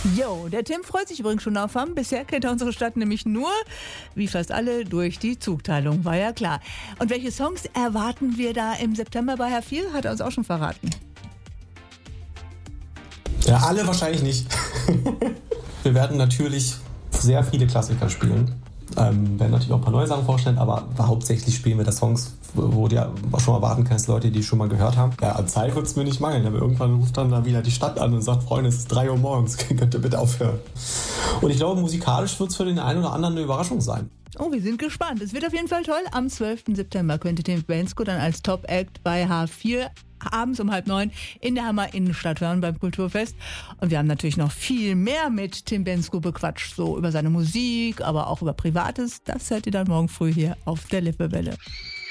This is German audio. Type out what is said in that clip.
Jo, der Tim freut sich übrigens schon auf Hamm. Bisher kennt er unsere Stadt nämlich nur, wie fast alle, durch die Zugteilung, war ja klar. Und welche Songs erwarten wir da im September bei Herr Viel? Hat er uns auch schon verraten. Ja, alle wahrscheinlich nicht. Wir werden natürlich sehr viele Klassiker spielen. Werden natürlich auch ein paar neue Sachen vorstellen, aber hauptsächlich spielen wir da Songs, wo du ja schon erwarten kannst, Leute, die schon mal gehört haben. Ja, an Zeit wird es mir nicht mangeln, aber irgendwann ruft dann da wieder die Stadt an und sagt, Freunde, es ist 3 Uhr morgens, könnt ihr bitte aufhören. Und ich glaube, musikalisch wird es für den einen oder anderen eine Überraschung sein. Oh, wir sind gespannt. Es wird auf jeden Fall toll. Am 12. September könnte Tim Bendzko dann als Top-Act bei H4 abends um 8:30 in der Hammer Innenstadt hören beim Kulturfest. Und wir haben natürlich noch viel mehr mit Tim Bendzko bequatscht, so über seine Musik, aber auch über Privates. Das hört ihr dann morgen früh hier auf der Lippewelle.